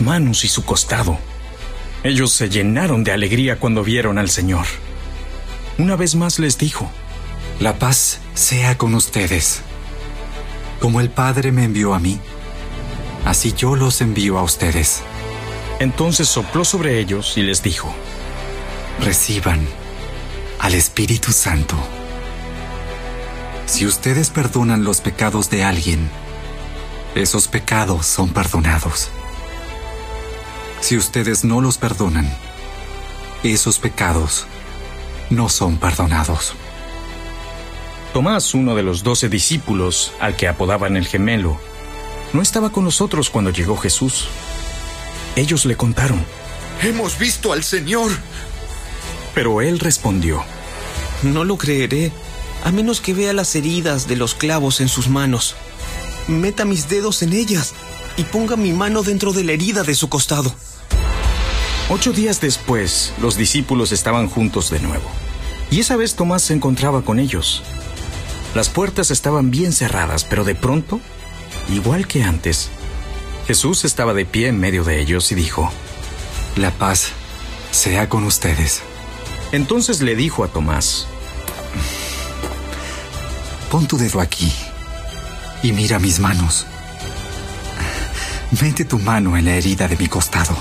manos y su costado. Ellos se llenaron de alegría cuando vieron al Señor. Una vez más les dijo: La paz sea con ustedes. Como el Padre me envió a mí, así yo los envío a ustedes. Entonces sopló sobre ellos y les dijo: Reciban al Espíritu Santo. Si ustedes perdonan los pecados de alguien, esos pecados son perdonados. Si ustedes no los perdonan, esos pecados no son perdonados. Tomás, uno de los 12 discípulos, al que apodaban el Gemelo, no estaba con nosotros cuando llegó Jesús. Ellos le contaron: ¡Hemos visto al Señor! Pero él respondió: No lo creeré, a menos que vea las heridas de los clavos en sus manos. Meta mis dedos en ellas y ponga mi mano dentro de la herida de su costado. 8 días después, los discípulos estaban juntos de nuevo, y esa vez Tomás se encontraba con ellos. Las puertas estaban bien cerradas, pero de pronto, igual que antes, Jesús estaba de pie en medio de ellos y dijo: La paz sea con ustedes. Entonces le dijo a Tomás: Pon tu dedo aquí y mira mis manos. Mete tu mano en la herida de mi costado.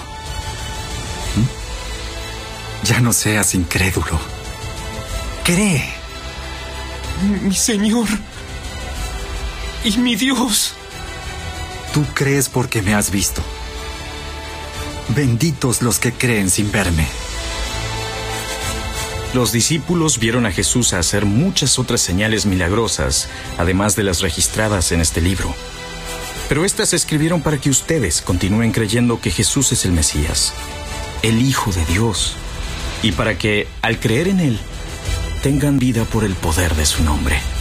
Ya no seas incrédulo. Cree. Mi Señor y mi Dios. Tú crees porque me has visto. Benditos los que creen sin verme. Los discípulos vieron a Jesús hacer muchas otras señales milagrosas, además de las registradas en este libro. Pero estas se escribieron para que ustedes continúen creyendo que Jesús es el Mesías, el Hijo de Dios, y para que, al creer en Él, tengan vida por el poder de su nombre.